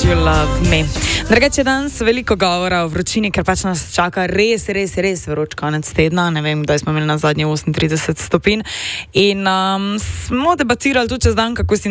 You Love Me. Drugače, danes veliko govora o vročini, ker pač nas čaka res vroč konec tedna. Ne vem, kdaj smo imeli na zadnje 38 stopinj. In smo debatirali tudi čez dan, kako si